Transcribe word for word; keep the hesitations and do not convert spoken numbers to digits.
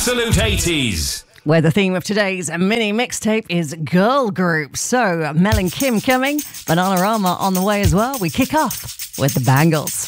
Absolute eighties. Where the theme of today's mini mixtape is girl groups. So Mel and Kim coming, Bananarama on the way as well. We kick off with the Bangles.